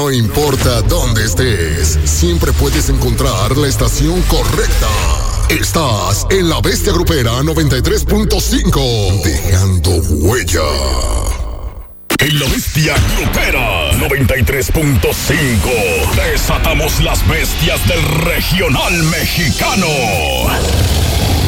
No importa dónde estés, siempre puedes encontrar la estación correcta. Estás en La Bestia Grupera 93.5, dejando huella. En La Bestia Grupera 93.5 desatamos las bestias del regional mexicano.